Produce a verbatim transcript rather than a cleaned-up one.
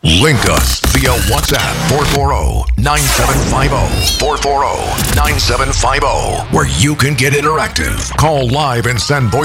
Link us via WhatsApp four four zero, nine seven five zero, four four zero, nine seven five zero, where you can get interactive. Call live and send voice